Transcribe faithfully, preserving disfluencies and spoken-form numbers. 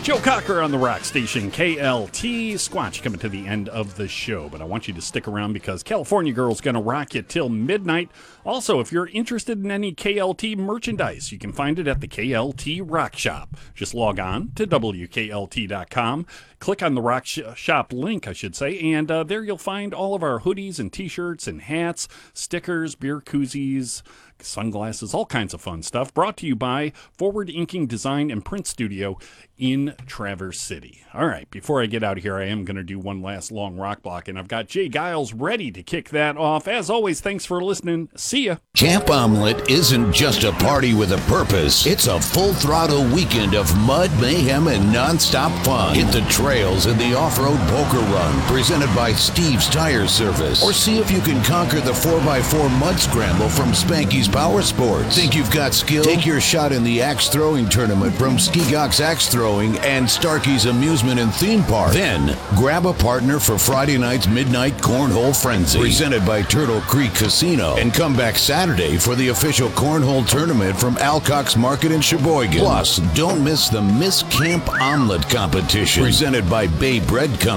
Joe Cocker on the rock station K L T. Squatch coming to the end of the show, but I want you to stick around because California Girl's going to rock you till midnight. Also, if you're interested in any K L T merchandise, you can find it at the K L T Rock Shop. Just log on to W K L T dot com, click on the Rock sh- Shop link, I should say, and uh, there you'll find all of our hoodies and t-shirts and hats, stickers, beer koozies, sunglasses, all kinds of fun stuff, brought to you by Forward Inking Design and Print Studio in Traverse City. All right, before I get out of here, I am going to do one last long rock block, and I've got Jay Giles ready to kick that off. As always, thanks for listening. See ya. Camp Omelet isn't just a party with a purpose. It's a full-throttle weekend of mud, mayhem, and nonstop fun. Hit the trails in the off-road poker run, presented by Steve's Tire Service. Or see if you can conquer the four by four mud scramble from Spanky's Power Sports. Think you've got skill? Take your shot in the axe throwing tournament from Ski-Gox Axe Throwing and Starkey's Amusement and Theme Park. Then, grab a partner for Friday night's Midnight Cornhole Frenzy, presented by Turtle Creek Casino, and come back Saturday for the official cornhole tournament from Alcock's Market in Sheboygan. Plus, don't miss the Miss Camp Omelet competition, presented by Bay Bread Company.